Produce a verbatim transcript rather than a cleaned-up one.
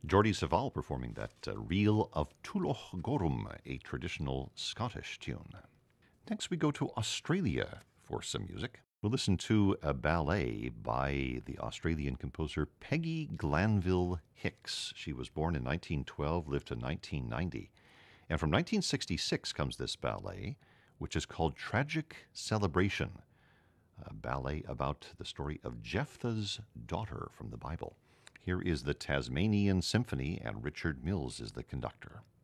Geordie Saval performing that uh, Reel of Tulloch Gorum, a traditional Scottish tune. Next, we go to Australia for some music. We'll listen to a ballet by the Australian composer Peggy Glanville Hicks. She was born in nineteen twelve, lived to nineteen ninety. And from nineteen sixty-six comes this ballet, which is called Tragic Celebration, a ballet about the story of Jephthah's daughter from the Bible. Here is the Tasmanian Symphony, and Richard Mills is the conductor.